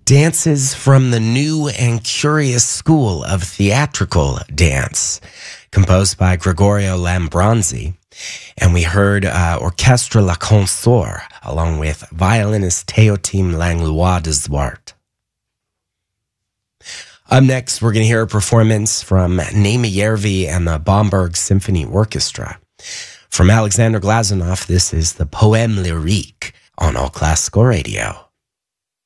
Dances from the new and curious school of theatrical dance, composed by Gregorio Lambronzi. And we heard Orchestre La Consort, along with violinist Théotime Langlois de Zwart. Up next, we're going to hear a performance from Naima Järvi and the Bomberg Symphony Orchestra. From Alexander Glazunov, this is the Poème Lyrique on All Classical Radio.